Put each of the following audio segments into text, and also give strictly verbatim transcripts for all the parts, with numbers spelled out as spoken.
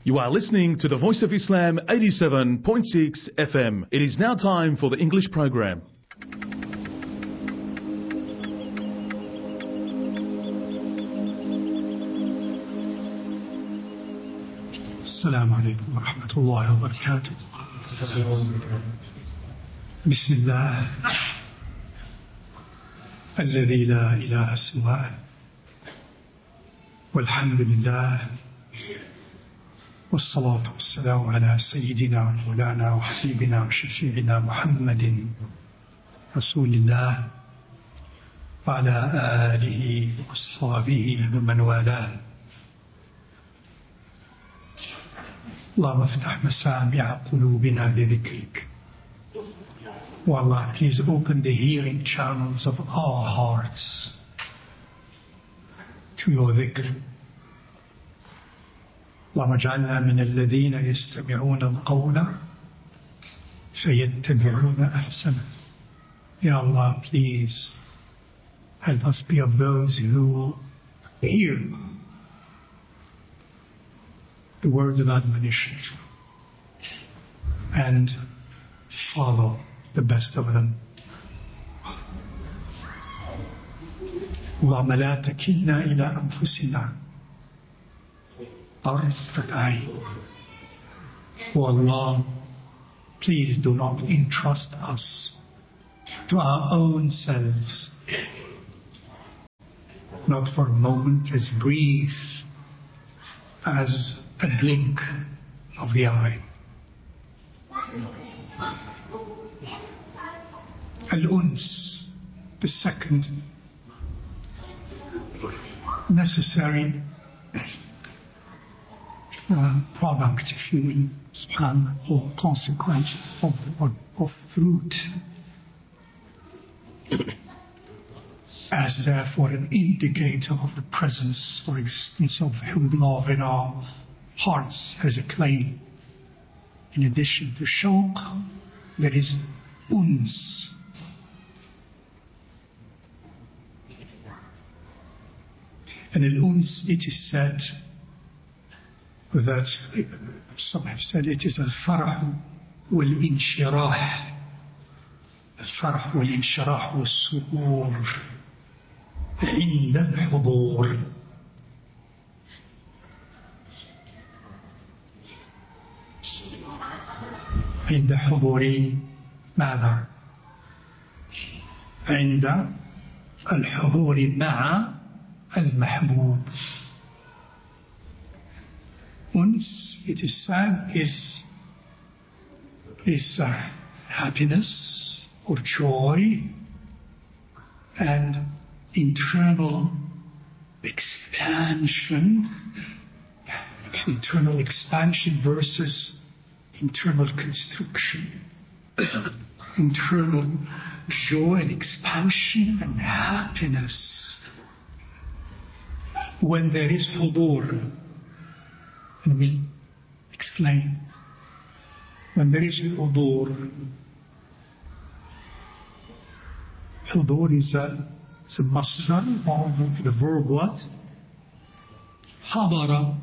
You are listening to the Voice of Islam eighty-seven point six F M. It is now time for the English program. Assalamu alaikum wa rahmatullahi wa barakatuh. Bismillah. الذي لا إله سواه والحمد لله والصلاة والسلام على سيدنا مولانا وحبيبنا وشفيعنا محمد رسول الله وعلى آله وأصحابه ومن والاه. اللهم افتح مسامع قلوبنا لذكرك. Oh Allah, please open the hearing channels of our hearts to your dhikr. اللهم اجعلنا من الذين يستمعون القول فيتبعون أحسنه. Ya Allah, please help us be of those who hear the words of admonition and follow the best of them. اللهم لا تكلنا إلى أنفسنا طرفة عين. Oh Allah, please do not entrust us to our own selves, not for a moment as brief as a blink of the eye. Al-Uns, the second necessary uh, product, if you will, subhanallah, or consequence of, of, of fruit, as therefore an indicator of the presence or existence of love in our hearts as a claim. In addition to shawq, there is uns. And in uns it is said that, some have said it is al-farah wal-inshirah. Al-farah wal-inshirah wal-surur عند الحضور. عند حضور ماذا؟ عند الحضور مع المحبوب. Uns, it is said, is, is uh, happiness or joy and internal expansion, internal expansion versus internal constriction. Internal joy and expansion and happiness when there is hudur. And we'll explain. When there is hudur, hudur is a, is a masdar of the verb what? Hadara.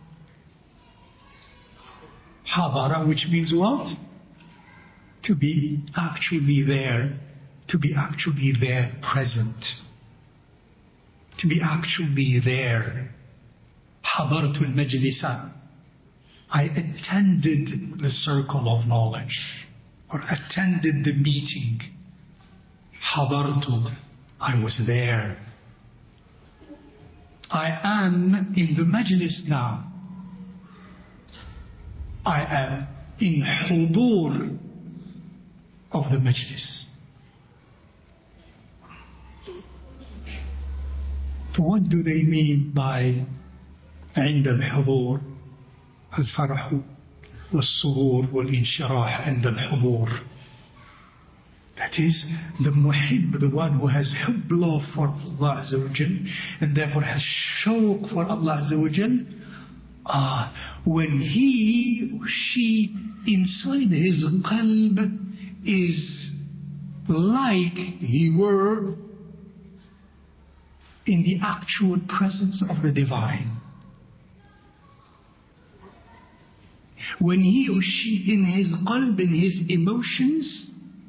Hadara, which means what? To be actually there. To be actually there, present. To be actually there. Hadaratul majlisa. I attended the circle of knowledge, or attended the meeting. Hadartu, I was there. I am in the majlis now. I am in hudur of the majlis. What do they mean by عند الحضور الفرح والسرور والانشراح عند الحضور? That is, the muhib, the one who has hub love for Allah Azza wa Jal, and therefore has shawq for Allah Azza wa Jal, ah, when he or she inside his qalb is like he were in the actual presence of the divine. when he or she in his qalb, in his emotions,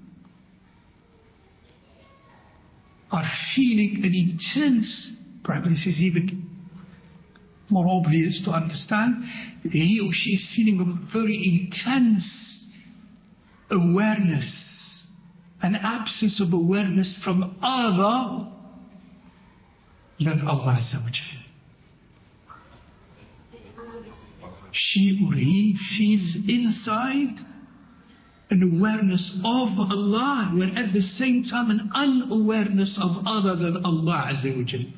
are feeling an intense, perhaps this is even more obvious to understand, he or she is feeling a very intense awareness, an absence of awareness from other than Allah Azza wa Jalla. She or he feels inside an awareness of Allah, when at the same time an unawareness of other than Allah Azza wa Jalla.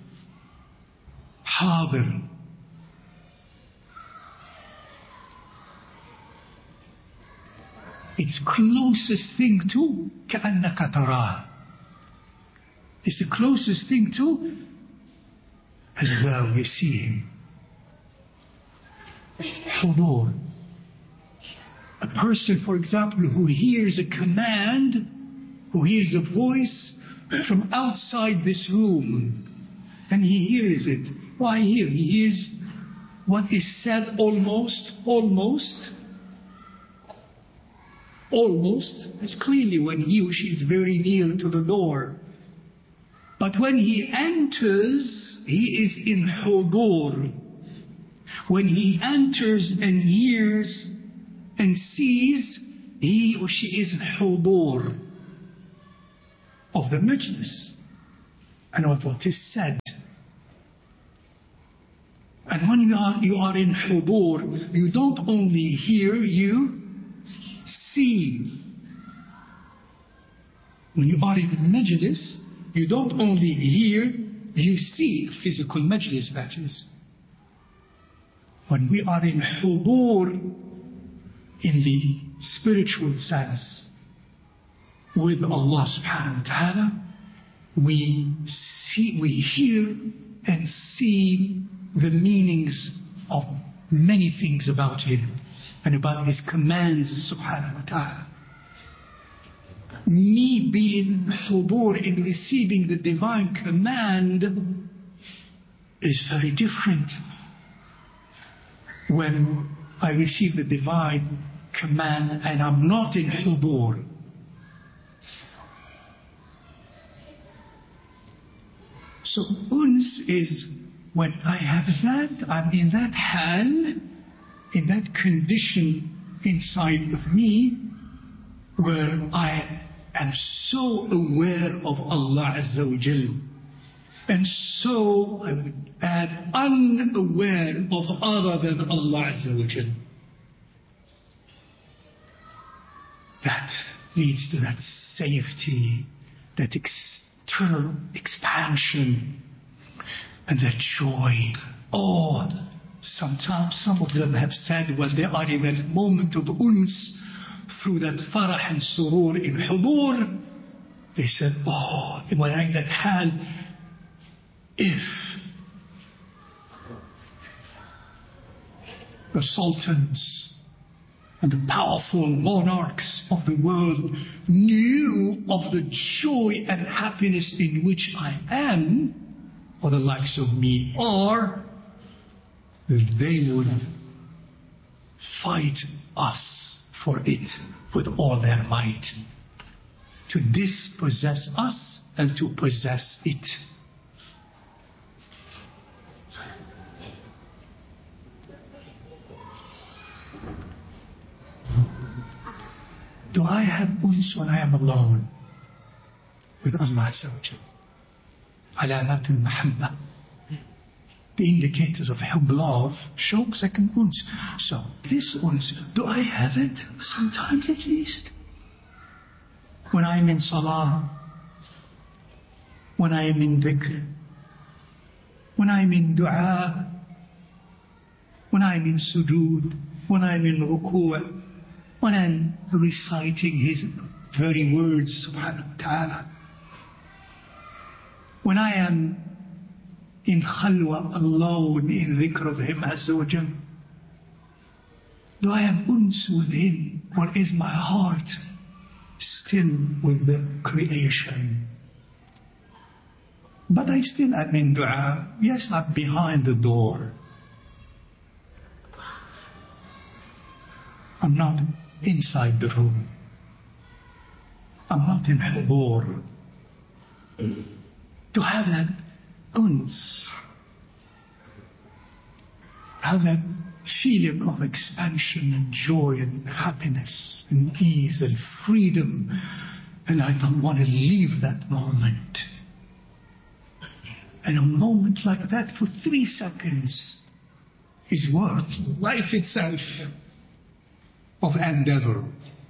Hadir. It's closest thing to كأنك تراه. It's the closest thing to as though you see him. Hudur. A person, for example, who hears a command, who hears a voice from outside this room, and he hears it. Why hear? He hears what is said almost, almost, almost as clearly when he or she is very near to the door. But when he enters, he is in hudur. When he enters and hears and sees, he or she is in hudur of the majlis and of what is said. And when you are, you are in hudur, you don't only hear, you see. When you are in majlis, you don't only hear, you see. Physical majlis, that is. When we are in hudur, in the spiritual sense, with Allah subhanahu wa ta'ala, we see, we hear and see the meanings of many things about Him and about His commands subhanahu wa ta'ala. Me being hudur in receiving the divine command is very different. When I receive the divine command and I'm not in hudur. So uns is when I have that, I'm in that hal, in that condition inside of me where I am so aware of Allah Azza wa Jal, and so I would add unaware of other than Allah Azza wa Jal. That leads to that safety, that external expansion, and that joy. Oh, sometimes some of them have said when they are in that moment of uns, through that farah and surur in hudur, they said, oh, when I'm in that hal, if the sultans and the powerful monarchs of the world knew of the joy and happiness in which I am, or the likes of me are, they would fight us for it with all their might, to dispossess us and to possess it. Do I have uns when I am alone with Allah Azza wa Jal? Alamat al-mahabba. The indicators of hubb, love, show second uns. So this uns, do I have it? Sometimes at least. When I am in salah, when I am in dhikr, when I am in dua, when I am in sujood, when I am in ruku', when I'm reciting His very words, subhanahu wa ta'ala, when I am in khalwa, alone, in dhikr of Him Azza wa Jal, do I have uns with Him, or is my heart still with the creation? But I still am in dua. Yes, I'm behind the door. I'm not inside the room. I'm not in hubur. To have that uns, have that feeling of expansion and joy and happiness and ease and freedom. And I don't want to leave that moment. And a moment like that for three seconds is worth life itself of endeavor.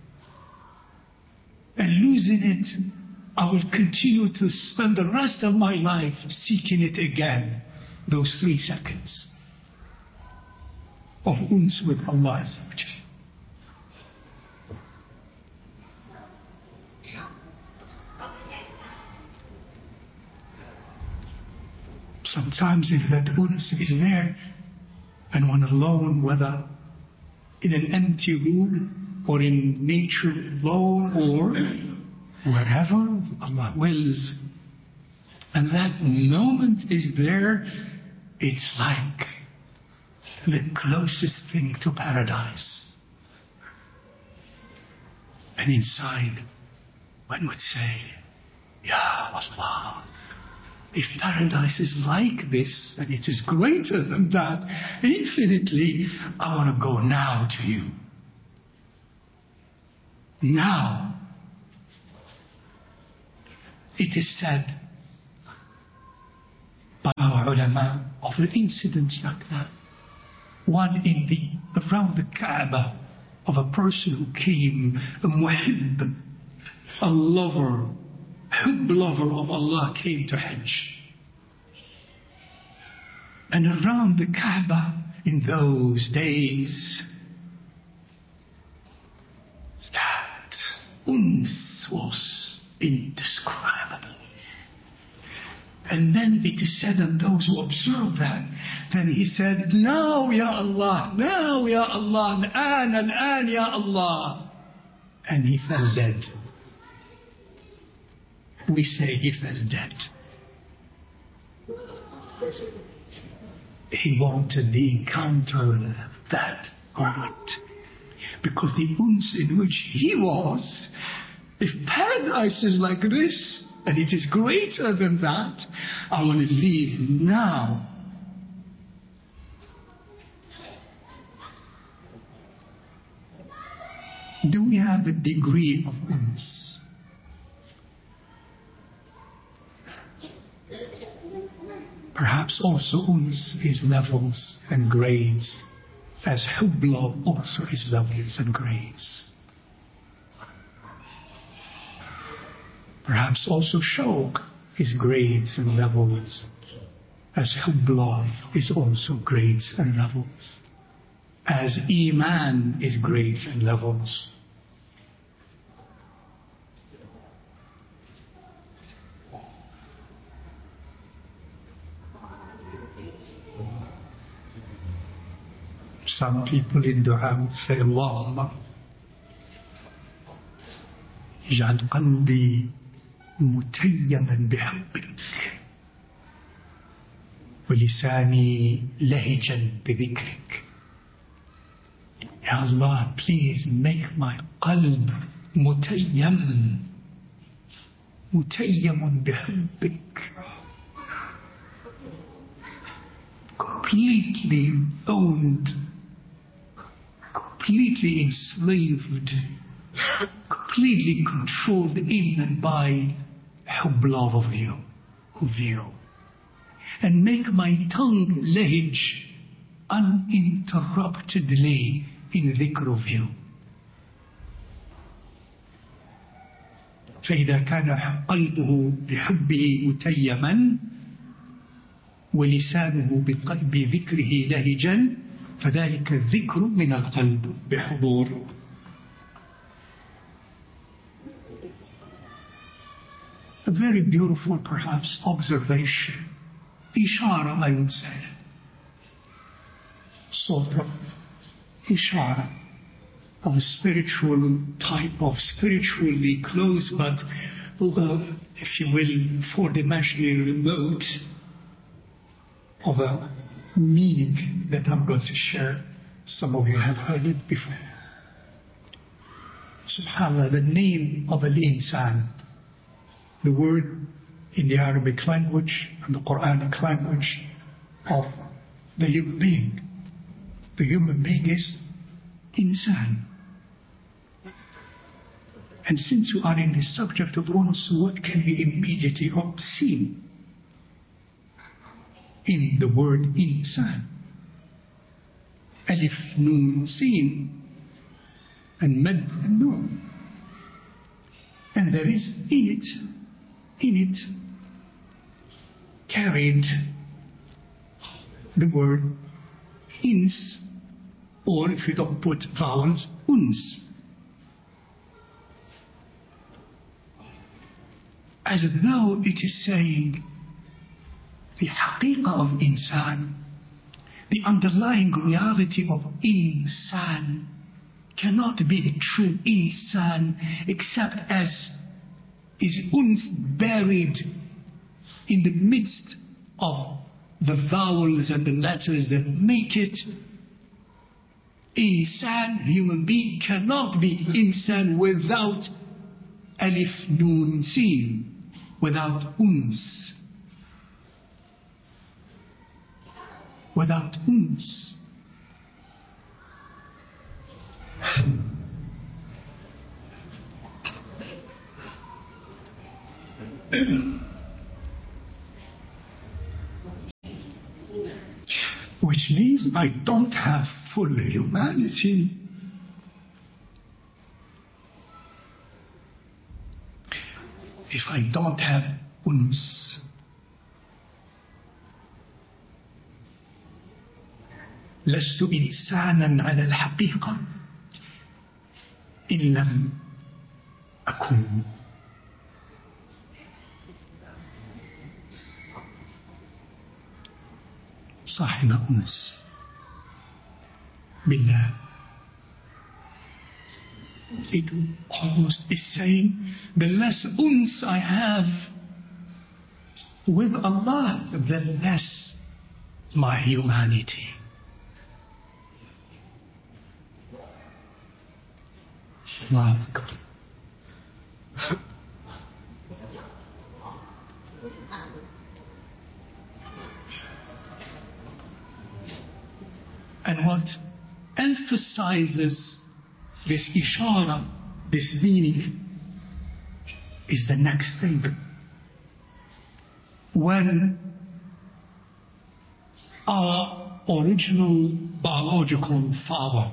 And losing it, I will continue to spend the rest of my life seeking it again, those three seconds of uns with Allah Azza wa Jalla. Sometimes if that uns is there and one alone, whether in an empty room or in nature alone or wherever Allah wills, and that moment is there, it's like the closest thing to paradise. And inside one would say, Ya Allah, if paradise is like this and it is greater than that infinitely, I want to go now to you. Now. It is said by our ulama of an incident like that. One in the, around the Kaaba, of a person who came, a muhib, a lover, hub lover of Allah, came to Hajj. And around the Kaaba in those days, that uns was indescribable. And then it is said, and those who observed that, then he said, now Ya Allah, now Ya Allah, al-an, al-an Ya Allah. And he fell dead. We say he fell dead. He wanted the encounter that moment. Because the uns in which he was, if paradise is like this, and it is greater than that, I want to leave now. Do we have a degree of uns? Perhaps also uns is levels and grades, as hubb also is levels and grades. Perhaps also shawq is grades and levels, as hubb is also grades and levels, as iman is grades and levels. Some people in dua would say, Allahumma ij'al qalbi متيما بحبك ولساني لهجا بذكرك. Ya Allah, please make my qalb متيم متيم بحبك, completely owned, completely enslaved, completely controlled in and by hubb love of you, of you. And make my tongue lahij uninterruptedly in dhikr of you. فإذا كان قلبه بحبه متيما ولسانه بذكره لهجا فذلك الذكر من القلب بحضور. A very beautiful, perhaps, observation, ishara, I would say, sort of ishara of a spiritual type of spiritually close, but uh, if you will, four-dimensionally remote, of a meaning that I'm going to share. Some of you have heard it before. SubhanAllah, the name of al-insan, the word in the Arabic language and the Quranic language of the human being. The human being is insan. And since we are in the subject of uns, what can we immediately observe in the word insan? Alif, Nun, Sin, and Mad and Nun. And there is in it, in it, carried the word ins, or if you don't put vowels, uns. As though it is saying the haqiqah of insan, the underlying reality of insan, cannot be the true insan except as is uns buried in the midst of the vowels and the letters that make it. Insan, human being, cannot be insan without alif, nun, sin, without uns. Without uns. Which means I don't have full humanity. If I don't have uns. لست إنسانا على الحقيقة إن لم أكن صاحب أنس بالله. It almost is saying, the less uns I have with Allah, the less my humanity. Allahu Akbar. And what emphasizes this ishara, this meaning, is the next thing. When our original biological father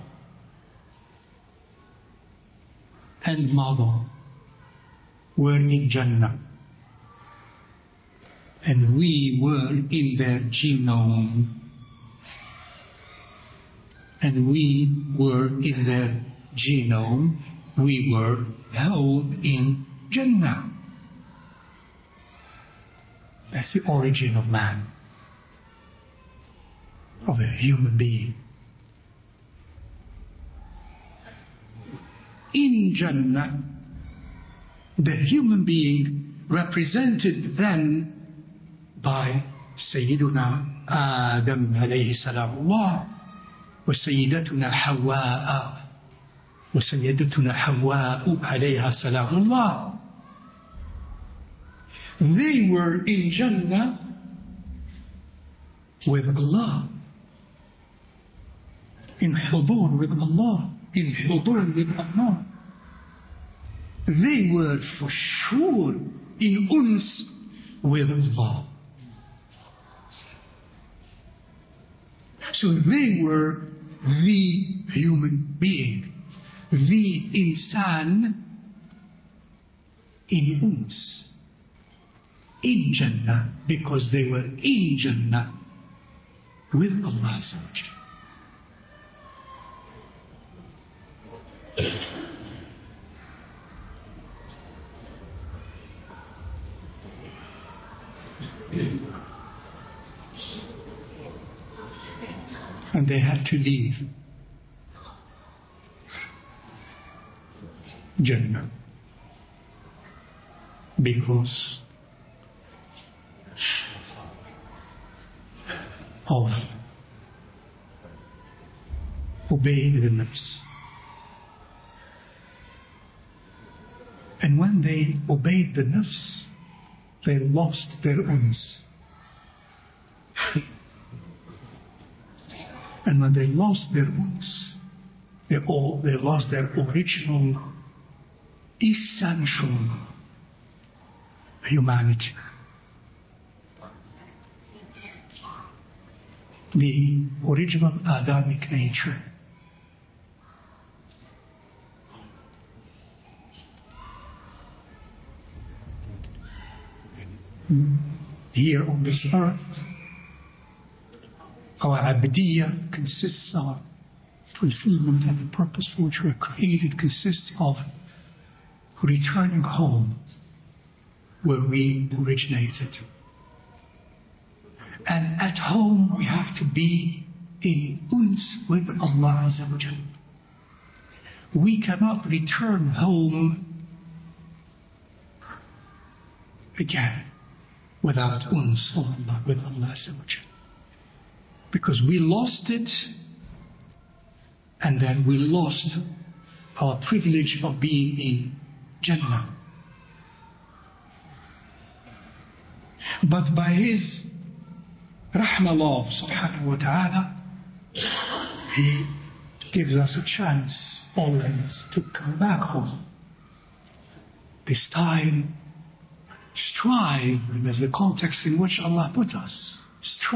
and mother were in Jannah, and we were in their genome, and we were in their genome, we were held in Jannah. That's the origin of man, of a human being. In Jannah, the human being represented then by Sayyiduna Adam alayhi salamullah, wa Sayyidatuna Hawwa, wa Sayyidatuna Hawwa alayha salamullah. They were in Jannah with Allah, in hudur with Allah, in hudur with Allah. They were for sure in uns with Allah. So they were the human being, the insan in uns, in Jannah, because they were in Jannah with Allah. And they had to leave Jannah because of obeying the nafs. And when they obeyed the nafs, they lost their uns. And when they lost their uns, they, all, they lost their original, essential humanity. The original Adamic nature. Here on this earth, our abdiyah consists of fulfillment and the purpose for which we are created consists of returning home where we originated. And at home we have to be in uns with Allah Azza wa Jal. We cannot return home again without uns with Allah Azza wa Jal. Because we lost it, and then we lost our privilege of being in Jannah. But by His Rahmallah subhanahu wa ta'ala, He gives us a chance always to come back home. This time, strive, and there's the context in which Allah put us. Strive